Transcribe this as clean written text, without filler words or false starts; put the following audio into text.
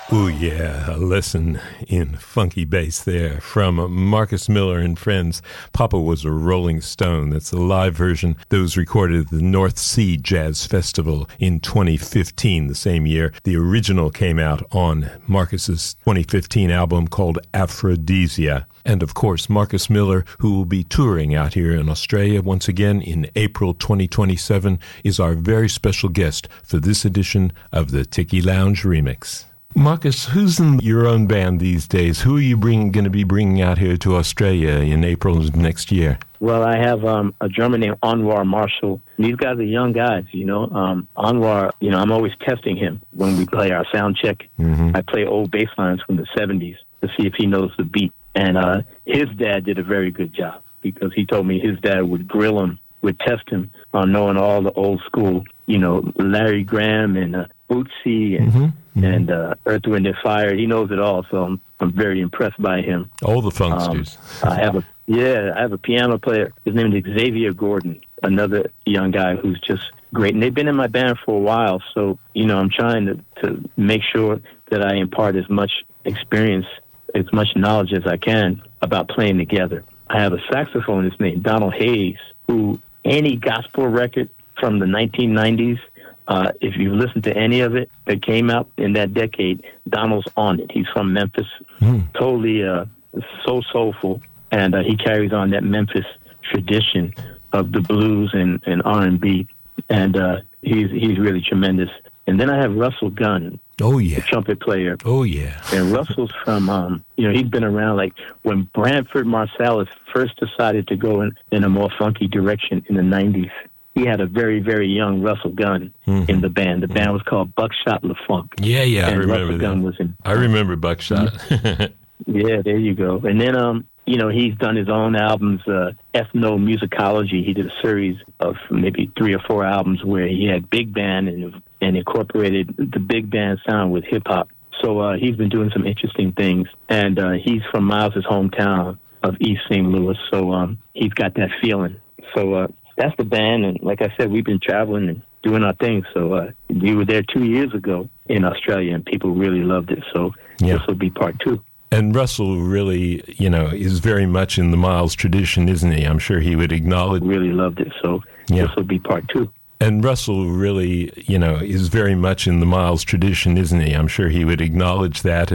Ooh, yeah, a lesson in funky bass there from Marcus Miller and Friends. Papa Was a Rolling Stone. That's the live version that was recorded at the North Sea Jazz Festival in 2015, the same year. The original came out on Marcus's 2015 album called Aphrodisia. And, of course, Marcus Miller, who will be touring out here in Australia once again in April 2027, is our very special guest for this edition of the Tiki Lounge Remix. Marcus, who's in your own band these days? Who are you going to be bringing out here to Australia in April of next year? Well, I have a drummer named Anwar Marshall. These guys are young guys, Anwar, I'm always testing him when we play our sound check. Mm-hmm. I play old bass lines from the 70s to see if he knows the beat. And his dad did a very good job because he told me his dad would grill him, would test him on knowing all the old school, Larry Graham and Bootsy and Earth, Wind & Fire. He knows it all, so I'm very impressed by him. All the funksters. I have a piano player. His name is Xavier Gordon, another young guy who's just great. And they've been in my band for a while, so, I'm trying to make sure that I impart as much experience, as much knowledge as I can about playing together. I have a saxophonist named Donald Hayes, who any gospel record from the 1990s, if you listen to any of it that came out in that decade, Donald's on it. He's from Memphis, totally so soulful, and he carries on that Memphis tradition of the blues and R&B, and he's really tremendous. And then I have Russell Gunn, the trumpet player. Oh, yeah. And Russell's from, he's been around, like, when Branford Marsalis first decided to go in a more funky direction in the 90s. He had a very, very young Russell Gunn in the band. The band was called Buckshot LaFunk. Yeah, I remember Russell that. Gunn was in. I remember Buckshot. Yeah, there you go. And then, he's done his own albums, Ethnomusicology. He did a series of maybe 3 or 4 albums where he had big band and incorporated the big band sound with hip-hop. So he's been doing some interesting things. And he's from Miles's hometown of East St. Louis, so he's got that feeling. So that's the band, and like I said, we've been traveling and doing our thing. So we were there 2 years ago in Australia, and people really loved it. So this will be part 2. And Russell really, is very much in the Miles tradition, isn't he? I'm sure he would acknowledge. Really loved it. So this will be part 2. And Russell really, is very much in the Miles tradition, isn't he? I'm sure he would acknowledge that.